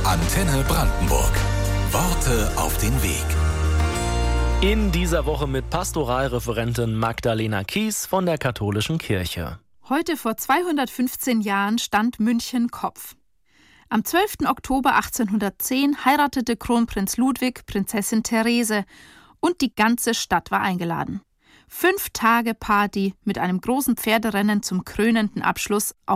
Antenne Brandenburg. Worte auf den Weg. In dieser Woche mit Pastoralreferentin Magdalena Kies von der Katholischen Kirche. Heute vor 215 Jahren stand München Kopf. Am 12. Oktober 1810 heiratete Kronprinz Ludwig Prinzessin Therese und die ganze Stadt war eingeladen. 5 Tage Party mit einem großen Pferderennen zum krönenden Abschluss auf